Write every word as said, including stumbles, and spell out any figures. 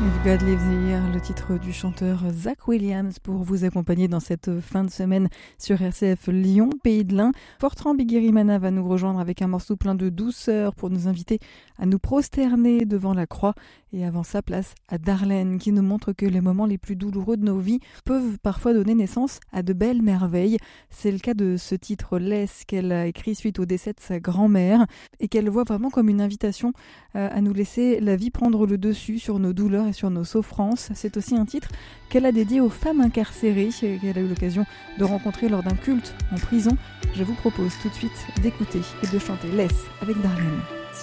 If God Lives Here, le titre du chanteur Zach Williams pour vous accompagner dans cette fin de semaine sur R C F Lyon, Pays de l'Ain. Fortran Biguerimana va nous rejoindre avec un morceau plein de douceur pour nous inviter à nous prosterner devant la croix. Et avant ça, place à Darlene qui nous montre que les moments les plus douloureux de nos vies peuvent parfois donner naissance à de belles merveilles. C'est le cas de ce titre Laisse qu'elle a écrit suite au décès de sa grand-mère et qu'elle voit vraiment comme une invitation à nous laisser la vie prendre le dessus sur nos douleurs et sur nos souffrances. C'est aussi un titre qu'elle a dédié aux femmes incarcérées qu'elle a eu l'occasion de rencontrer lors d'un culte en prison. Je vous propose tout de suite d'écouter et de chanter Laisse avec Darlene.